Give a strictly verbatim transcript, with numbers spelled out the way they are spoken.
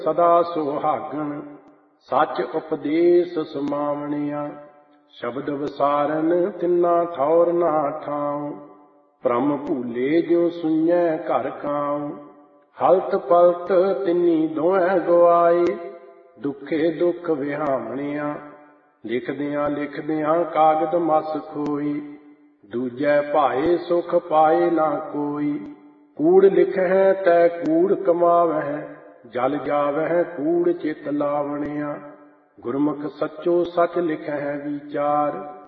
ਸਦਾ ਸੁਹਾਗਣ, ਸੱਚ ਉਪਦੇਸ ਸਮਾਵਣਿਆ। ਸ਼ਬਦ ਵਿਸਾਰਨ ਤਿੰਨਾ ਠੌਰ ਨਾ ਠਾਉ, ਭ੍ਰਮ ਭੂਲੇ ਜੋ ਸੁਣੈ ਘਰ ਕਾਉ। ਹਲਤ ਪਲਤ ਤਿੰਨੀ ਦੋਹੈ ਗਵਾਏ, ਦੁਖੇ ਦੁਖ ਵਿਹਾਵਣਿਆ। ਲਿਖਦਿਆਂ ਲਿਖਦਿਆਂ ਕਾਗਦ ਮਸ ਖੋਈ, ਦੂਜੈ ਭਾਏ ਸੁਖ ਪਾਏ ਨਾ ਕੋਈ। ਕੂੜ ਲਿਖਹਿ ਤੈ ਕੂੜ ਕਮਾਵਹਿ, ਜਲ ਜਾਵਹਿ ਕੂੜ ਚਿਤ ਲਾਵਣਿਆ। ਗੁਰਮੁਖ ਸੱਚੋ ਸੱਚ ਲਿਖਹਿ ਵਿਚਾਰ,